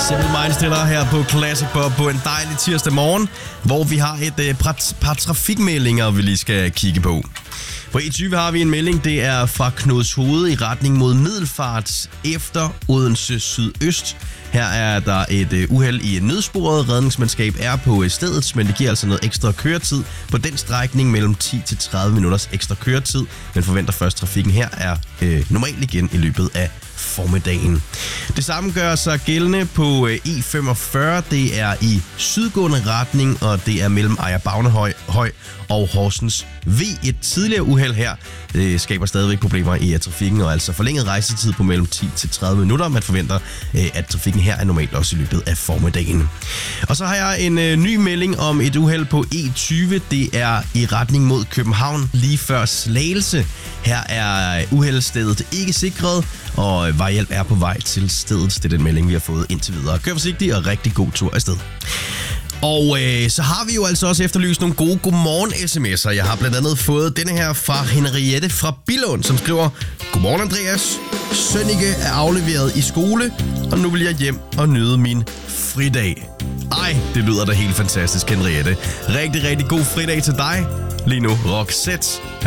Simple Minds stiller her på Classic Pop på en dejlig tirsdag morgen, hvor vi har et par trafikmeldinger, vi lige skal kigge på. På E20 har vi en melding, det er fra Knudshoved i retning mod Middelfart efter Odense Sydøst. Her er der et uheld i nødsporet. Redningsmandskab er på stedet, men det giver altså noget ekstra køretid på den strækning mellem 10 til 30 minutters ekstra køretid. Men forventer først, trafikken her er normalt igen i løbet af formiddagen. Det samme gør sig gældende på E45. Det er i sydgående retning, og det er mellem Ejer Bavnehøj og Horsens V. Et tidligere uheld her skaber stadigvæk problemer i trafikken, og altså forlænget rejsetid på mellem 10 til 30 minutter. Man forventer, at trafikken her er normalt også i løbet af formiddagen. Og så har jeg en ny melding om et uheld på E20. Det er i retning mod København lige før Slagelse. Her er uheldsstedet ikke sikret, og vejhjælp er på vej til stedet. Det er den melding, vi har fået indtil videre. Kør forsigtigt og rigtig god tur afsted. Og så har vi jo altså også efterlyst nogle gode godmorgen-sms'er. Jeg har blandt andet fået denne her fra Henriette fra Billund, som skriver: Godmorgen Andreas. Sønneke er afleveret i skole, og nu vil jeg hjem og nyde min fridag. Ej, det lyder da helt fantastisk, Henriette. Rigtig, rigtig god fridag til dig. Lige nu, Roxette.